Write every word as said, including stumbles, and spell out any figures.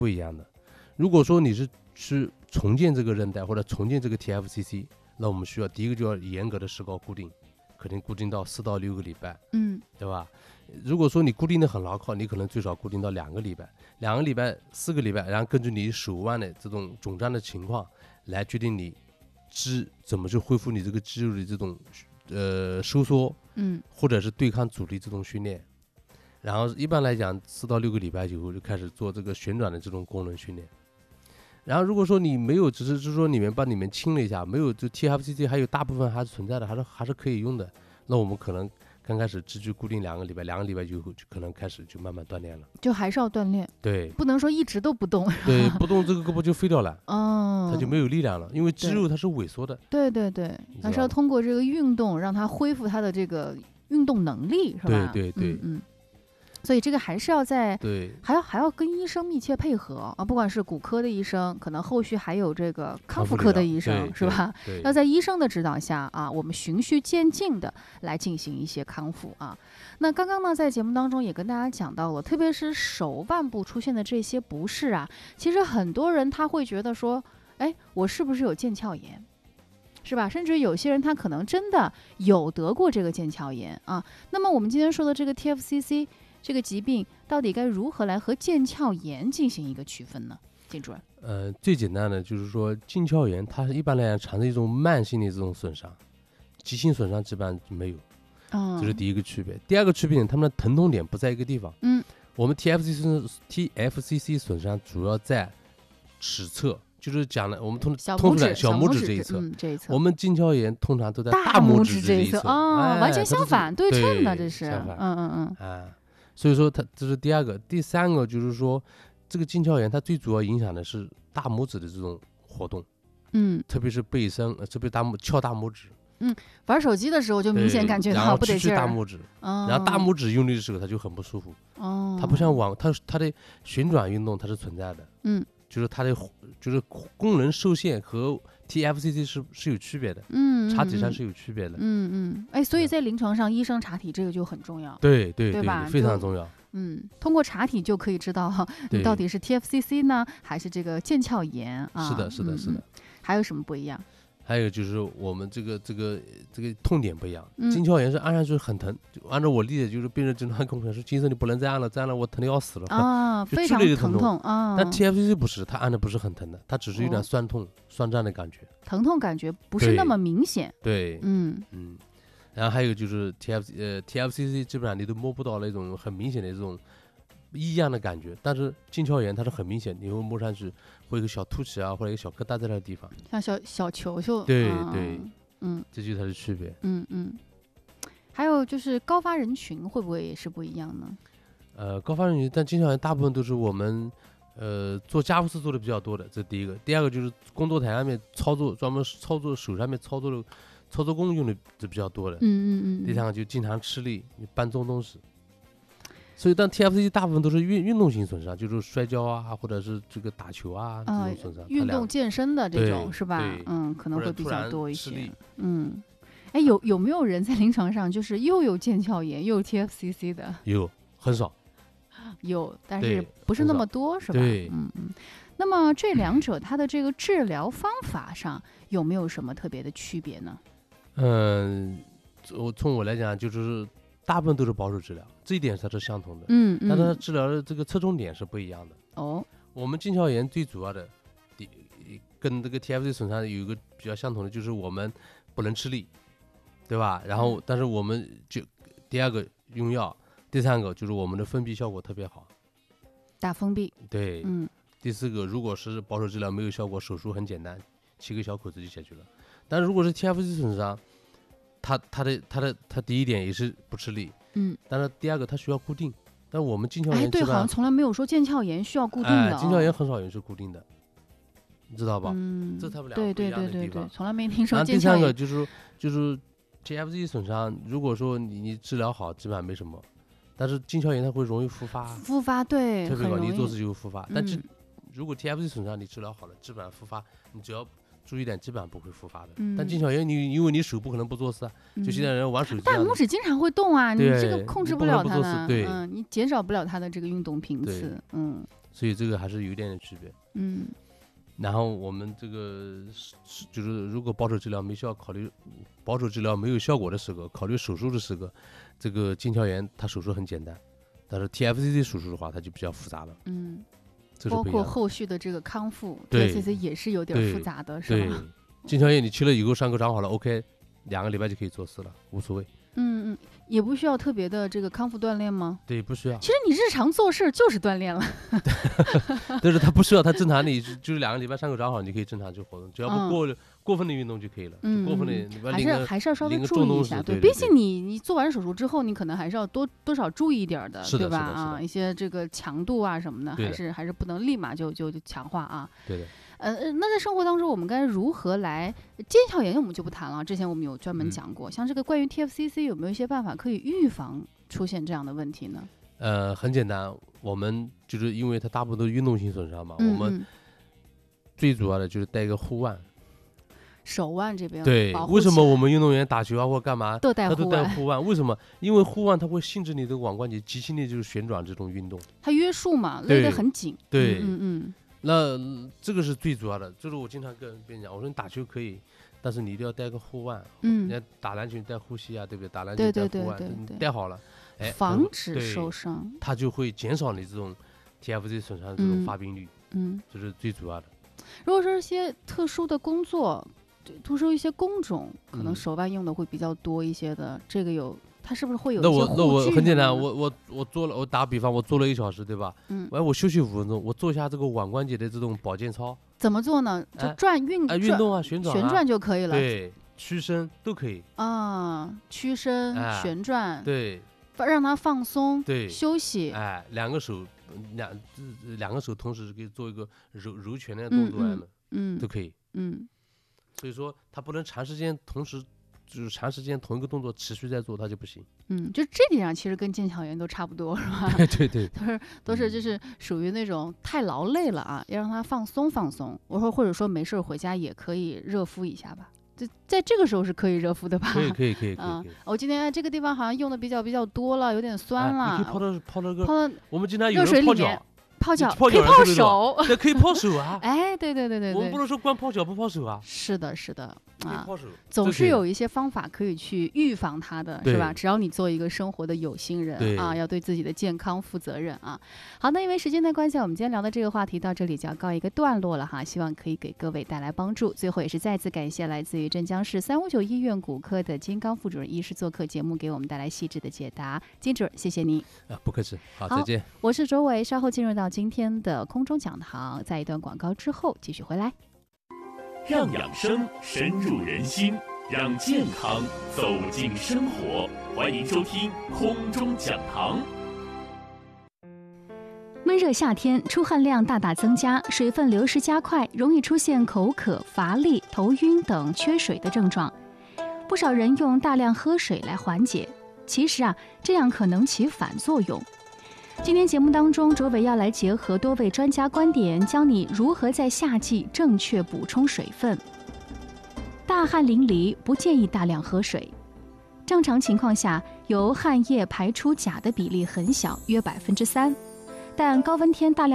不一样的。如果说你是是重建这个韧带或者重建这个 T F C C， 那我们需要第一个就要严格的石膏固定，肯定固定到四到六个礼拜， 嗯， 对吧？如果说你固定的很牢靠，你可能最少固定到两个礼拜，两个礼拜、四个礼拜，然后根据你手腕的这种肿胀的情况来决定你肌怎么去恢复你这个肌肉的这种呃收缩， 嗯， 或者是对抗阻力这种训练。然后一般来讲，四到六个礼拜以后就开始做这个旋转的这种功能训练。然后如果说你没有，只是就是说里面把里面清了一下，没有就 T F C C 还有大部分还是存在的，还是还是可以用的。那我们可能刚开始只去固定两个礼拜，两个礼拜就就可能开始就慢慢锻炼了。 就还是要锻炼， 对， 不能说一直都不动。 对，不动这个胳膊就废掉了， 哦， 它就没有力量了，因为肌肉它是萎缩的。 对对对，还是要通过这个运动让它恢复它的这个运动能力，是吧？ 对对对， 嗯。嗯，所以这个还是要在对， 还要还要跟医生密切配合啊，不管是骨科的医生，可能后续还有这个康复科的医生，是吧？要在医生的指导下啊，我们循序渐进的来进行一些康复啊。那刚刚呢，在节目当中也跟大家讲到了，特别是手腕部出现的这些不适啊，其实很多人他会觉得说，哎，我是不是有腱鞘炎？是吧？甚至有些人他可能真的有得过这个腱鞘炎啊。那么我们今天说的这个 T F C C 这个疾病，到底该如何来和腱鞘炎进行一个区分呢？金主任， 呃，最简单的就是说，腱鞘炎它一般来讲常是一种慢性的这种损伤，急性损伤基本上没有， 嗯， 这是第一个区别。第二个区别呢，他们的疼痛点不在一个地方。 嗯， 我们 T F C C T F C C 损伤主要在尺侧。就是讲了，我们通通出来小拇指这一侧， 嗯，这一侧。 我们腱鞘炎通常都在大拇指这一侧， 哦， 哎、 完全相反，对称的，这是， 相反， 嗯嗯嗯， 啊，所以说它这是第二个，第三个就是说，这个腱鞘炎它最主要影响的是大拇指的这种活动， 嗯，特别是背伸，特别大拇翘大拇指， 嗯，玩手机的时候就明显感觉到不得劲儿， 大拇指， 哦、 然后大拇指用力的时候它就很不舒服， 哦， 它不像网，它它的旋转运动它是存在的， 嗯。 就是它的就是功能受限和 T F C C 是是有区别的， 嗯， 查体上是有区别的， 嗯嗯，哎，所以在临床上医生查体这个就很重要， 对对对吧？ 非常重要。 嗯，通过查体就可以知道哈，你到底是 T F C C 呢，还是这个腱鞘炎啊？ 是的，是的，是的。 还有什么不一样？ 还有就是我们这个这个这个痛点不一样， 嗯、 腱鞘炎是按上去很疼，就按照我理解就是病人经常跟我说，金生你不能再按了，再按了我疼的要死了啊，非常疼痛啊。 但 T F C C 不是，他按的不是很疼的，他只是有点酸痛、哦、酸胀的感觉， 疼痛感觉不是那么明显。 对， 嗯嗯。然后还有就是 T F 呃 T F C C 基本上你都摸不到那种很明显的这种异样的感觉，但是腱鞘炎它是很明显，你会摸上去会有一个小凸起啊，或者一个小疙瘩在那个地方， 像小小球球。 对、 啊、 对， 嗯， 这就是它的区别。 嗯嗯。还有就是高发人群会不会也是不一样呢？ 呃，高发人群，但腱鞘炎大部分都是我们呃做家务事做的比较多的，这是第一个。第二个就是工作台上面操作，专门操作手上面操作的操作工用的是比较多的。 嗯嗯嗯。 第三个就经常吃力，搬重东西。所以，但 T F C C 大部分都是运运动型损伤，就是摔跤啊，或者是这个打球啊、呃、这种损伤。 运动健身的这种是吧？嗯，可能会比较多一些。嗯，哎，有有没有人在临床上就是又有腱鞘炎又有 T F C C 的？ 有，很少。 有，但是不是那么多，是吧？ 对， 嗯嗯。那么这两者它的这个治疗方法上有没有什么特别的区别呢？ 嗯，我从我来讲就是。大部分都是保守治疗，这一点它是相同的， 嗯嗯， 但是它治疗的这个侧重点是不一样的。 哦， 我们腱鞘炎最主要的，跟这个 T F C 损伤有一个比较相同的，就是我们不能吃力，对吧？然后，但是我们就第二个用药，第三个就是我们的封闭效果特别好， 打封闭。 对， 嗯。 第四个，如果是保守治疗没有效果，手术很简单，切个小口子就解决了。但是如果是 T F C 损伤，它它的它的它第一点也是不吃力， 嗯， 但是第二个它需要固定，但我们腱鞘炎， 哎，对，好像从来没有说腱鞘炎需要固定的、哦， 哎，腱鞘炎很少有是固定的，你知道吧？ 嗯， 这他们两个不一样的地方。 对对对对对，从来没听说腱鞘炎。 然后第三个就是就是 T F C C 损伤，如果说你你治疗好，基本上没什么，但是腱鞘炎它会容易复发， 复发对， 特别高，你一做事就会复发。 嗯、 但是如果 T F C C 损伤你治疗好了，基本上复发，你只要注意点，基本上不会复发的。 嗯、 但腱鞘炎你因为你手不可能不做事啊，嗯、就现在人玩手机， 大拇指经常会动啊，你这个控制不了它的， 对， 嗯，你减少不了它的这个运动频次，嗯， 所以这个还是有点区别， 嗯。 然后我们这个就是如果保守治疗没效，考虑保守治疗没有效果的时候，考虑手术的时候，这个腱鞘炎它手术很简单，但是 T F C C 手术的话，它就比较复杂了。 嗯， 这是包括后续的这个康复 ，T F C C 也是有点复杂的，是吧？ 对，腱鞘炎你去了以后伤口长好了 ，OK， 两个礼拜就可以做事了，无所谓。 嗯嗯，也不需要特别的这个康复锻炼吗？ 对，不需要。 其实你日常做事就是锻炼了。 但是它不需要，它正常你就是两个礼拜伤口长好，你可以正常去活动，只要不过、嗯、过分的运动就可以了。 嗯， 过分的还是还是要稍微注意一下， 对， 毕竟你你做完手术之后，你可能还是要多多少注意一点的， 是的对吧？啊，一些这个强度啊什么的， 的还是还是不能立马就就就强化啊。 对的。 呃，那在生活当中，我们该如何来腱鞘炎？我们就不谈了。之前我们有专门讲过，嗯、像这个关于 T F C C 有没有一些办法可以预防出现这样的问题呢？ 呃，很简单，我们就是因为它大部分都是运动性损伤嘛， 嗯嗯我们最主要的就是戴一个护腕。 手腕这边对，为什么我们运动员打球啊或干嘛都戴护腕？ 他都戴护腕，为什么？因为护腕它会限制你的腕关节极性的就是旋转这种运动， 它约束嘛，勒得很紧。 对， 嗯 嗯, 嗯。 那这个是最主要的，就是我经常跟别人讲，我说你打球可以，但是你一定要带个护腕。 嗯， 你打篮球带护膝啊，对不对？打篮球带护腕， 对对对对， 你带好了，哎， 防止受伤， 它就会减少你这种 T F C 损伤的这种发病率。 嗯， 这是最主要的。 如果说一些特殊的工作，特殊一些工种，可能手腕用的会比较多一些的，嗯、这个有。它是不是会有一些那我那我很简单，我我我做了，我打比方，我做了一小时，对吧？ 嗯， 完我休息五分钟，我做一下这个腕关节的这种保健操。 怎么做呢？就转运哎，运动啊，旋转、啊， 旋转就可以了。 对，屈伸都可以。 啊，屈伸、 哎、 旋转， 对， 让它放松， 对， 休息。 哎，两个手，两两个手同时可以做一个揉揉拳的动作来的， 嗯， 都可以。 嗯， 所以说它不能长时间同时。就是长时间同一个动作持续在做，它就不行。 嗯，就这点上其实跟腱鞘炎都差不多，是吧？ 对对对， 都是都是就是属于那种太劳累了啊，要让它放松放松。我说或者说没事回家也可以热敷一下吧，就在这个时候是可以热敷的吧？ 可以可以可以可以。 嗯，我今天这个地方好像用的比较比较多了，有点酸了。 啊、你可以泡到泡到个泡到我们经常有人泡脚。 泡脚可以泡手， 对，可以泡手啊！ 哎，对对对对对， 我们不能说光泡脚不泡手啊。 是的，是的，啊， 泡手总是有一些方法可以去预防它的，是吧？只要你做一个生活的有心人啊，要对自己的健康负责任啊。好，那因为时间的关系，我们今天聊的这个话题到这里就要告一个段落了哈，希望可以给各位带来帮助。最后也是再次感谢来自于镇江市三五九医院骨科的金刚副主任医师做客节目，给我们带来细致的解答。金主任，谢谢你啊，不客气，好，再见。 我是卓伟，稍后进入到今天的空中讲堂，在一段广告之后继续回来。 让养生深入人心，让健康走进生活。欢迎收听空中讲堂。 闷热夏天，出汗量大大增加，水分流失加快，容易出现口渴、乏力、头晕等缺水的症状。不少人用大量喝水来缓解，其实啊，这样可能起反作用。今天节目当中，卓伟要来结合多位专家观点，教你如何在夏季正确补充水分。大汗淋漓，不建议大量喝水。正常情况下，由汗液排出钾的比例很小，约百分之三，但高温天大量